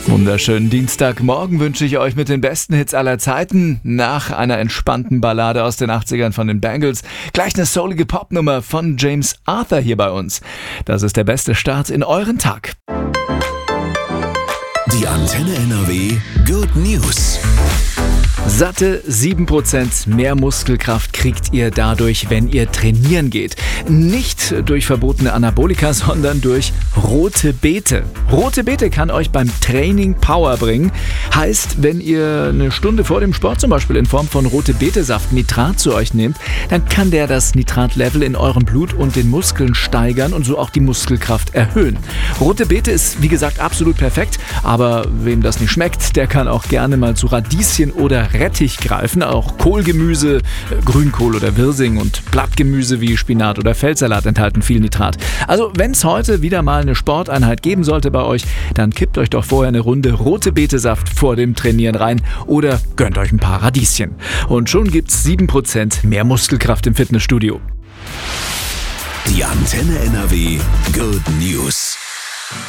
Wunderschönen Dienstagmorgen wünsche ich euch mit den besten Hits aller Zeiten. Nach einer entspannten Ballade aus den 80ern von den Bangles gleich eine soulige Popnummer von James Arthur hier bei uns. Das ist der beste Start in euren Tag. Die Antenne NRW Good News. Satte 7% mehr Muskelkraft kriegt ihr dadurch, wenn ihr trainieren geht. Nicht durch verbotene Anabolika, sondern durch rote Beete. Rote Beete kann euch beim Training Power bringen. Heißt, wenn ihr eine Stunde vor dem Sport zum Beispiel in Form von rote Beete-Saft Nitrat zu euch nehmt, dann kann der das Nitratlevel in eurem Blut und den Muskeln steigern und so auch die Muskelkraft erhöhen. Rote Beete ist, wie gesagt, absolut perfekt, aber wem das nicht schmeckt, der kann auch gerne mal zu Radieschen oder Rettich greifen. Auch Kohlgemüse, Grünkohl oder Wirsing und Blattgemüse wie Spinat oder Feldsalat enthalten viel Nitrat. Also wenn es heute wieder mal eine Sporteinheit geben sollte bei euch, dann kippt euch doch vorher eine Runde rote Beete-Saft vor dem Trainieren rein oder gönnt euch ein paar Radieschen. Und schon gibt's 7% mehr Muskelkraft im Fitnessstudio. Die Antenne NRW Good News.